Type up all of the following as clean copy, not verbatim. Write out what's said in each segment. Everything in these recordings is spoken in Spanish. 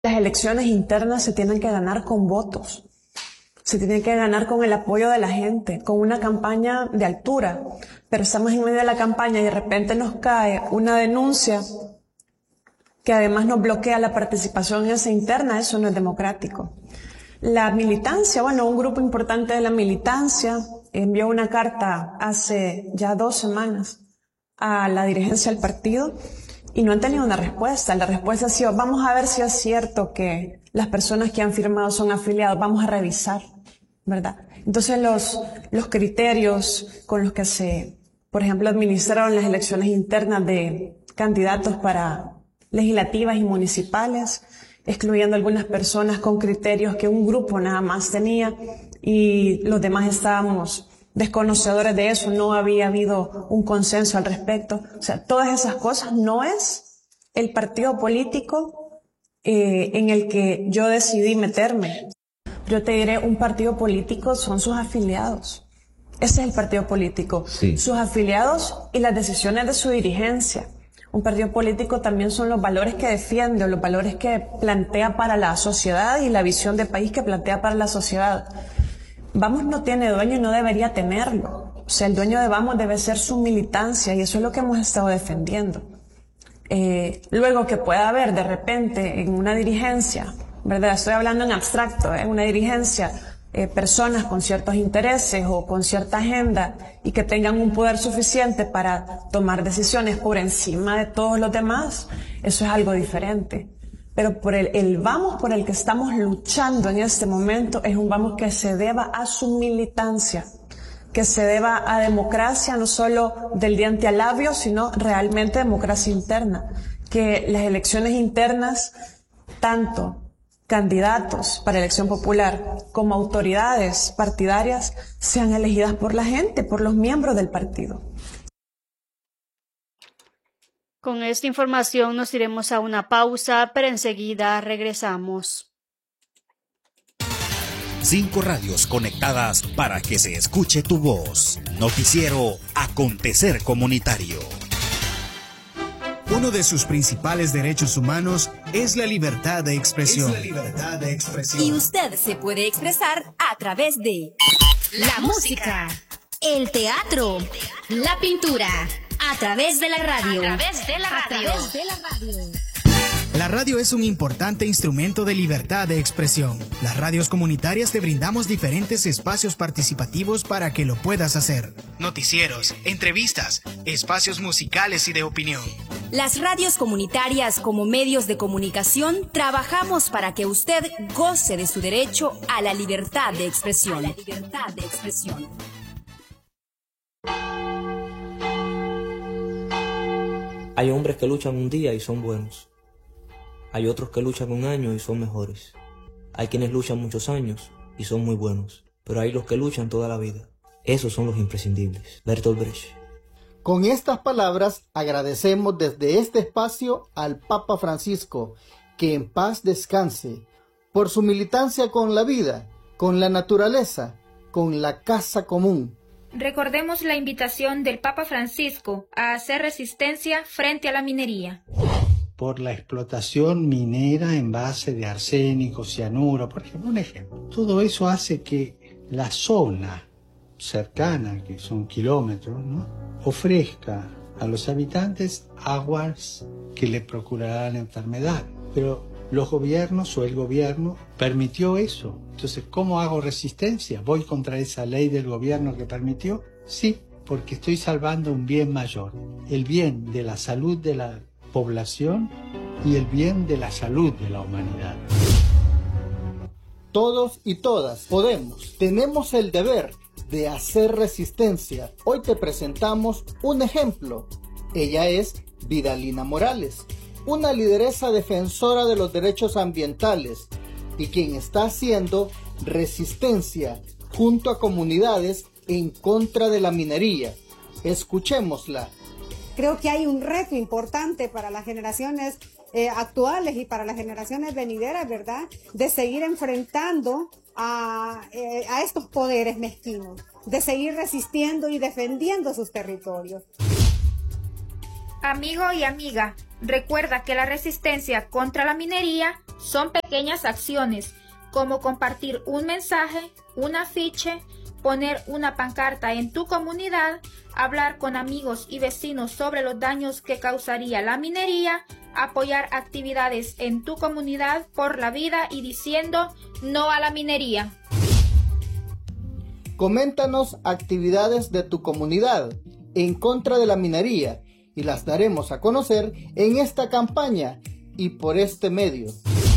Las elecciones internas se tienen que ganar con votos, se tienen que ganar con el apoyo de la gente, con una campaña de altura. Pero estamos en medio de la campaña y de repente nos cae una denuncia que además nos bloquea la participación en esa interna. Eso no es democrático. La militancia, un grupo importante de la militancia envió una carta hace ya 2 semanas a la dirigencia del partido y no han tenido una respuesta. La respuesta ha sido: vamos a ver si es cierto que las personas que han firmado son afiliados, vamos a revisar, ¿verdad? Entonces los criterios con los que se, por ejemplo, administraron las elecciones internas de candidatos para legislativas y municipales, excluyendo algunas personas con criterios que un grupo nada más tenía y los demás estábamos desconocedores de eso, no había habido un consenso al respecto. O sea, todas esas cosas no es el partido político en el que yo decidí meterme. Yo te diré, un partido político son sus afiliados. Ese es el partido político. Sí. Sus afiliados y las decisiones de su dirigencia. Un partido político también son los valores que defiende, o los valores que plantea para la sociedad y la visión de país que plantea para la sociedad. Vamos no tiene dueño y no debería tenerlo. O sea, el dueño de Vamos debe ser su militancia y eso es lo que hemos estado defendiendo. Luego que pueda haber de repente en una dirigencia, ¿verdad? Estoy hablando en abstracto, una dirigencia, personas con ciertos intereses o con cierta agenda y que tengan un poder suficiente para tomar decisiones por encima de todos los demás, eso es algo diferente. Pero por el Vamos por el que estamos luchando en este momento es un Vamos que se deba a su militancia, que se deba a democracia, no solo del diente al labio, sino realmente democracia interna. Que las elecciones internas, tanto candidatos para elección popular como autoridades partidarias, sean elegidas por la gente, por los miembros del partido. Con esta información nos iremos a una pausa, pero enseguida regresamos. 5 radios conectadas para que se escuche tu voz. Noticiero Acontecer Comunitario. Uno de sus principales derechos humanos es la libertad de expresión. Y usted se puede expresar a través de la música, el teatro, la pintura, a través de la radio. La radio es un importante instrumento de libertad de expresión. Las radios comunitarias te brindamos diferentes espacios participativos para que lo puedas hacer. Noticieros, entrevistas, espacios musicales y de opinión. Las radios comunitarias como medios de comunicación trabajamos para que usted goce de su derecho a la libertad de expresión. Hay hombres que luchan un día y son buenos. Hay otros que luchan un año y son mejores. Hay quienes luchan muchos años y son muy buenos. Pero hay los que luchan toda la vida. Esos son los imprescindibles. Bertolt Brecht. Con estas palabras agradecemos desde este espacio al Papa Francisco, que en paz descanse, por su militancia con la vida, con la naturaleza, con la casa común. Recordemos la invitación del Papa Francisco a hacer resistencia frente a la minería. Por la explotación minera en base de arsénico, cianuro, por ejemplo, un ejemplo. Todo eso hace que la zona cercana, que son kilómetros, ¿no?, ofrezca a los habitantes aguas que le procurarán enfermedad. Pero los gobiernos o el gobierno permitió eso. Entonces, ¿cómo hago resistencia? ¿Voy contra esa ley del gobierno que permitió? Sí, porque estoy salvando un bien mayor, el bien de la salud de la población y el bien de la salud de la humanidad. Todos y todas podemos, tenemos el deber de hacer resistencia. Hoy te presentamos un ejemplo. Ella es Vidalina Morales, una lideresa defensora de los derechos ambientales y quien está haciendo resistencia junto a comunidades en contra de la minería. Escuchémosla. Creo que hay un reto importante para las generaciones actuales y para las generaciones venideras, ¿verdad?, de seguir enfrentando a estos poderes mezquinos, de seguir resistiendo y defendiendo sus territorios. Amigo y amiga, recuerda que la resistencia contra la minería Son pequeñas acciones, como compartir un mensaje, un afiche, poner una pancarta en tu comunidad, hablar con amigos y vecinos sobre los daños que causaría la minería, apoyar actividades en tu comunidad por la vida y diciendo no a la minería. Coméntanos actividades de tu comunidad en contra de la minería y las daremos a conocer en esta campaña y por este medio.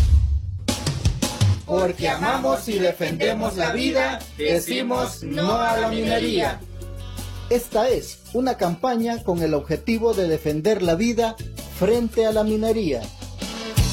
Porque amamos y defendemos la vida, decimos no a la minería. Esta es una campaña con el objetivo de defender la vida frente a la minería.